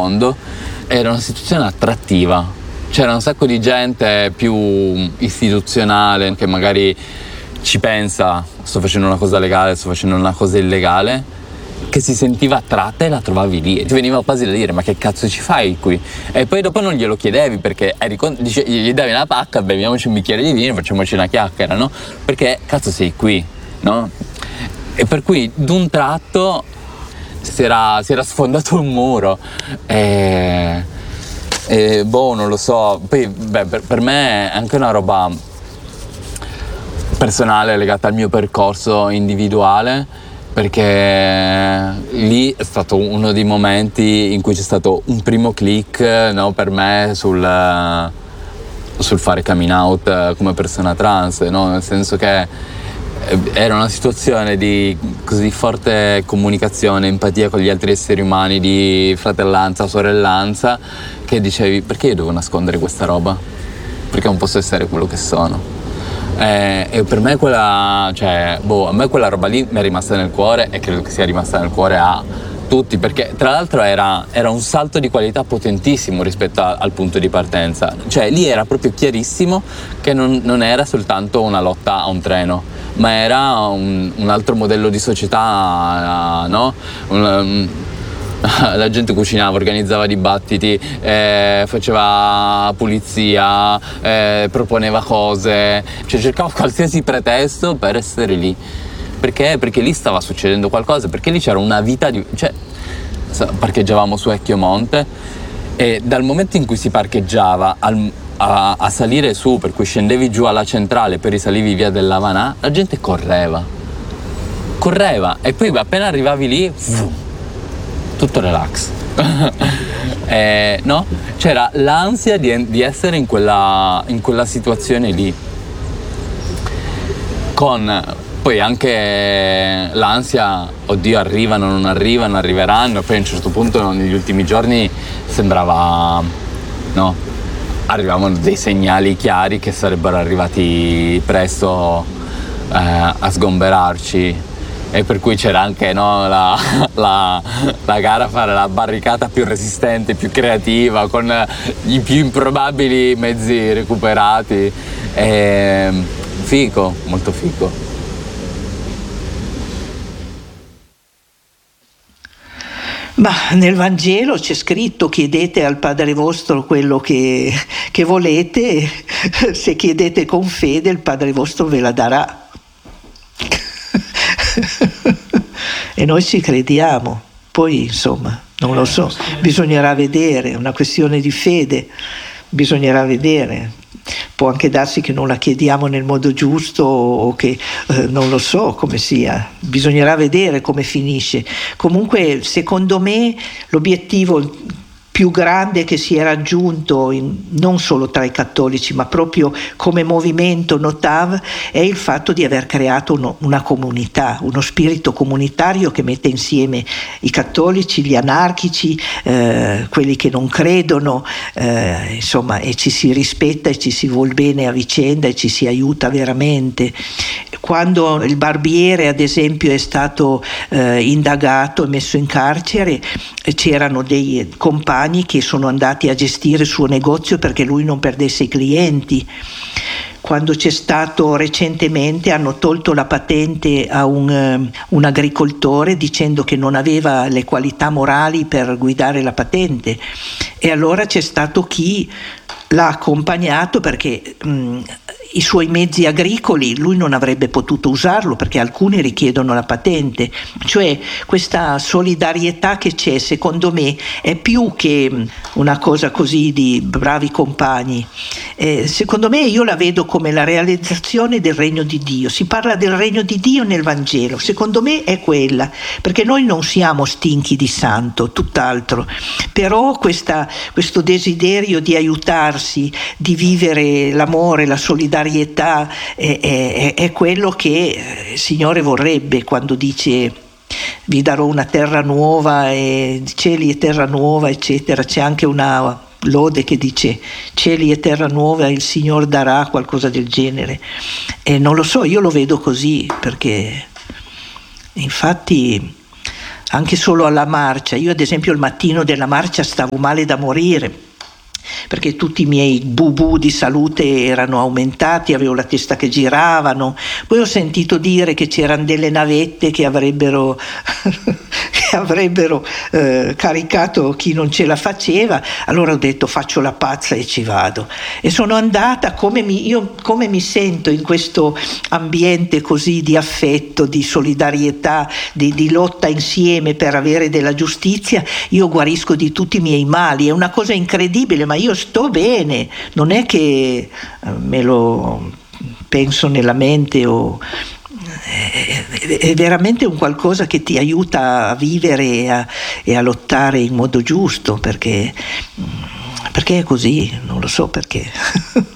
mondo, era una situazione attrattiva. C'era un sacco di gente più istituzionale che magari ci pensa, sto facendo una cosa legale, sto facendo una cosa illegale, che si sentiva attratta e la trovavi lì e ti veniva quasi da dire: ma che cazzo ci fai qui? E poi dopo non glielo chiedevi, perché gli davi una pacca, beviamoci un bicchiere di vino, facciamoci una chiacchiera, no? Perché cazzo sei qui, no? E per cui d'un tratto si era sfondato un muro e non lo so. Poi per me è anche una roba personale legata al mio percorso individuale, perché lì è stato uno dei momenti in cui c'è stato un primo click, no, per me sul fare coming out come persona trans, no? Nel senso che era una situazione di così forte comunicazione, empatia con gli altri esseri umani, di fratellanza, sorellanza, che dicevi: perché io devo nascondere questa roba? Perché non posso essere quello che sono? E per me a me quella roba lì mi è rimasta nel cuore, e credo che sia rimasta nel cuore a tutti, perché tra l'altro era un salto di qualità potentissimo rispetto al punto di partenza. Cioè lì era proprio chiarissimo che non era soltanto una lotta a un treno, ma era un altro modello di società, no? La gente cucinava, organizzava dibattiti, faceva pulizia, proponeva cose, cioè cercava qualsiasi pretesto per essere lì. Perché? Perché lì stava succedendo qualcosa, perché lì c'era una vita parcheggiavamo su Ecchiomonte, e dal momento in cui si parcheggiava a salire su, per cui scendevi giù alla centrale, poi risalivi via dell'Havanà, la gente correva, e poi appena arrivavi lì, tutto relax. No? C'era l'ansia di essere in quella situazione lì, con poi anche l'ansia: oddio, arrivano, non arrivano, arriveranno. Poi a un certo punto, negli ultimi giorni, sembrava, no, arrivavano dei segnali chiari che sarebbero arrivati presto a sgomberarci. E per cui c'era anche, no, la gara a fare la barricata più resistente, più creativa, con i più improbabili mezzi recuperati. Fico, molto fico. Ma nel Vangelo c'è scritto: chiedete al Padre vostro quello che volete, se chiedete con fede il Padre vostro ve la darà. E noi ci crediamo, poi insomma non lo so, bisognerà vedere, è una questione di fede, bisognerà vedere. Può anche darsi che non la chiediamo nel modo giusto, o che non lo so come sia, bisognerà vedere come finisce. Comunque secondo me l'obiettivo più grande che si è raggiunto non solo tra i cattolici, ma proprio come movimento Notav, è il fatto di aver creato una comunità, uno spirito comunitario che mette insieme i cattolici, gli anarchici, quelli che non credono, insomma, e ci si rispetta e ci si vuol bene a vicenda e ci si aiuta veramente. Quando il barbiere, ad esempio, è stato indagato e messo in carcere, c'erano dei compagni che sono andati a gestire il suo negozio perché lui non perdesse i clienti. Quando c'è stato recentemente, hanno tolto la patente a un agricoltore dicendo che non aveva le qualità morali per guidare la patente, e allora c'è stato chi l'ha accompagnato perché i suoi mezzi agricoli lui non avrebbe potuto usarlo, perché alcuni richiedono la patente. Cioè questa solidarietà che c'è, secondo me, è più che una cosa così di bravi compagni. Secondo me, io la vedo come la realizzazione del regno di Dio. Si parla del regno di Dio nel Vangelo, secondo me è quella, perché noi non siamo stinchi di santo, tutt'altro, però questo desiderio di aiutarsi, di vivere l'amore, la solidarietà è quello che il Signore vorrebbe quando dice: vi darò una terra nuova, e cieli e terra nuova, eccetera. C'è anche una lode che dice: cieli e terra nuova il Signor darà, qualcosa del genere. E non lo so, io lo vedo così, perché infatti anche solo alla marcia. Io ad esempio il mattino della marcia stavo male da morire, perché tutti i miei bu di salute erano aumentati, avevo la testa che giravano. Poi ho sentito dire che c'erano delle navette che avrebbero caricato chi non ce la faceva, allora ho detto faccio la pazza e ci vado, e sono andata. Come mi sento in questo ambiente così di affetto, di solidarietà, di lotta insieme per avere della giustizia, io guarisco di tutti i miei mali. È una cosa incredibile, ma io sto bene, non è che me lo penso nella mente o... È veramente un qualcosa che ti aiuta a vivere e a lottare in modo giusto, perché è così, non lo so perché.